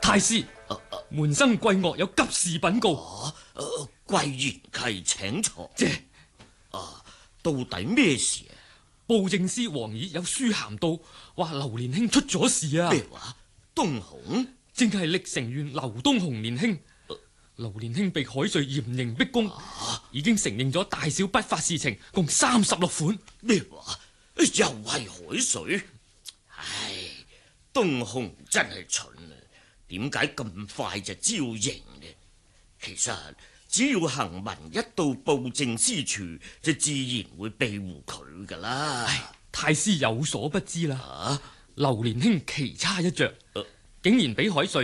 太師，門生貴岳有急事稟告。 貴賢契請坐。 謝。 到底咩事啊？ 布政司王儀有書函到，話劉年卿出咗事啊！ 咩話？東紅正係歷城縣劉東紅年卿。劉年卿被海瑞嚴刑逼供，已經承認咗大小不法事情，共36款。 咩話？又係海瑞？唉，東紅真係蠢啊！點解咁快就招刑呢？其實只要行文一到布政司處，就自然會庇護佢噶啦。 太師有所不知啦，劉年卿奇差一着，竟然俾海瑞